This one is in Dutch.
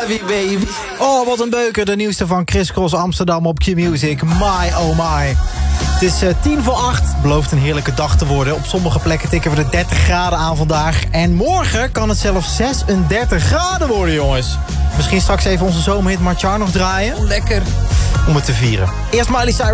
Heavy baby. Oh, wat een beuker. De nieuwste van Chris Cross Amsterdam op Q-Music. My, oh my. Het is 7:50. Belooft een heerlijke dag te worden. Op sommige plekken tikken we de 30 graden aan vandaag. En morgen kan het zelfs 36 graden worden, jongens. Misschien straks even onze zomerhit Marchar nog draaien. Lekker. Om het te vieren. Eerst Miley Cyrus.